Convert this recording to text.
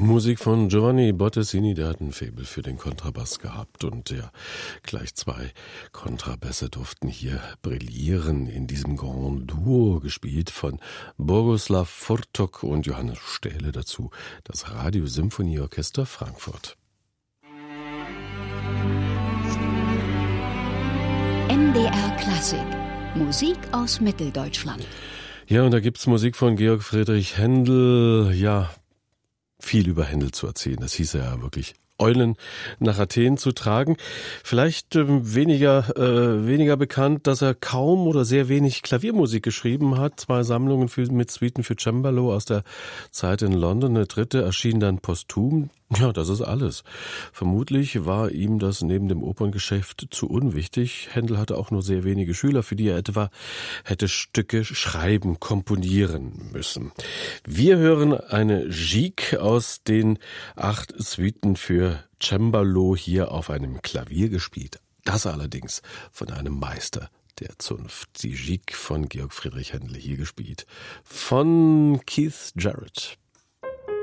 Musik von Giovanni Bottesini, der hat ein Faible für den Kontrabass gehabt und ja, gleich 2 Kontrabässe durften hier brillieren in diesem Grand Duo, gespielt von Boguslav Furtok und Johannes Stähle, dazu das Radio-Symphonieorchester Frankfurt. NDR Klassik, Musik aus Mitteldeutschland. Ja, und da gibt's Musik von Georg Friedrich Händel, ja, viel über Händel zu erzählen. Das hieß ja wirklich, Eulen nach Athen zu tragen. Vielleicht weniger bekannt, dass er kaum oder sehr wenig Klaviermusik geschrieben hat. 2 Sammlungen mit Suiten für Cembalo aus der Zeit in London. Eine 3. erschien dann posthum. Ja, das ist alles. Vermutlich war ihm das neben dem Operngeschäft zu unwichtig. Händel hatte auch nur sehr wenige Schüler, für die er etwa hätte Stücke schreiben, komponieren müssen. Wir hören eine Gigue aus den 8 Suiten für Cembalo hier auf einem Klavier gespielt. Das allerdings von einem Meister der Zunft. Die Gigue von Georg Friedrich Händel hier gespielt von Keith Jarrett.